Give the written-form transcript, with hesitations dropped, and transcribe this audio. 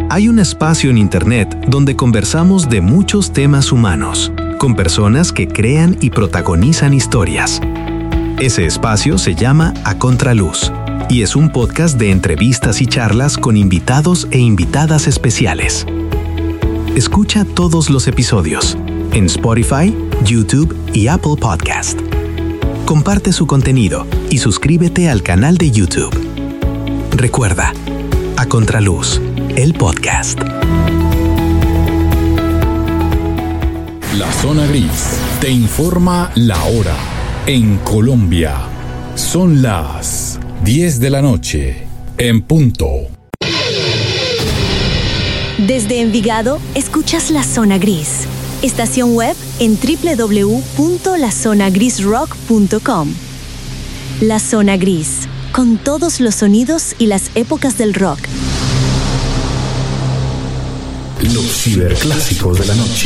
Hay un espacio en Internet donde conversamos de muchos temas humanos, con personas que crean y protagonizan historias. Ese espacio se llama A Contraluz y es un podcast de entrevistas y charlas con invitados e invitadas especiales. Escucha todos los episodios en Spotify, YouTube y Apple Podcast. Comparte su contenido y suscríbete al canal de YouTube. Recuerda, A Contraluz, el podcast. La Zona Gris te informa la hora. En Colombia son las 10 de la noche en punto. Desde Envigado, escuchas La Zona Gris. Estación web en www.lazonagrisrock.com. La Zona Gris, con todos los sonidos y las épocas del rock. Los ciberclásicos de la noche.